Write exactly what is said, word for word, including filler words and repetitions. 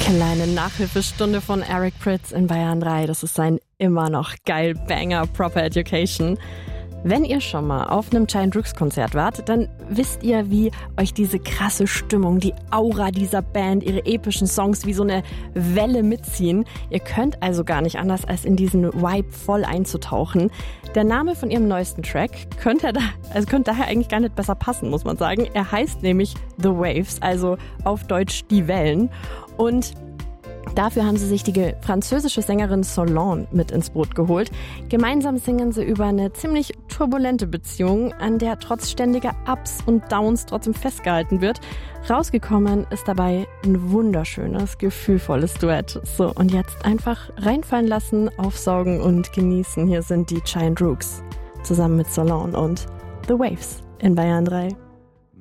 Kleine Nachhilfestunde von Eric Prydz in Bayern drei. Das ist sein immer noch geil Banger Proper Education. Wenn ihr schon mal auf einem Giant Rooks Konzert wart, dann wisst ihr, wie euch diese krasse Stimmung, die Aura dieser Band, ihre epischen Songs wie so eine Welle mitziehen. Ihr könnt also gar nicht anders, als in diesen Vibe voll einzutauchen. Der Name von ihrem neuesten Track könnte, da, also könnte daher eigentlich gar nicht besser passen, muss man sagen. Er heißt nämlich The Waves, also auf Deutsch die Wellen. Und dafür haben sie sich die französische Sängerin Solange mit ins Boot geholt. Gemeinsam singen sie über eine ziemlich turbulente Beziehung, an der trotz ständiger Ups und Downs trotzdem festgehalten wird. Rausgekommen ist dabei ein wunderschönes, gefühlvolles Duett. So, und jetzt einfach reinfallen lassen, aufsaugen und genießen. Hier sind die Giant Rooks zusammen mit Solange und The Waves in Bayern drei.